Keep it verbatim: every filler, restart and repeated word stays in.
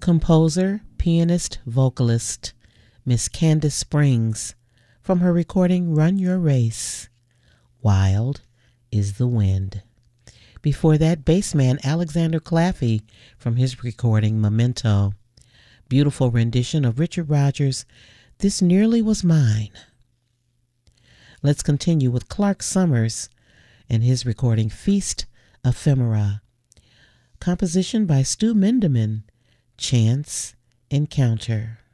Composer, pianist, vocalist, Miss Candace Springs, from her recording Run Your Race, Wild is the Wind. Before that, bassman Alexander Claffey from his recording Memento. Beautiful rendition of Richard Rodgers' This Nearly Was Mine. Let's continue with Clark Summers and his recording Feast Ephemera. Composition by Stu Mindeman, Chance Encounter.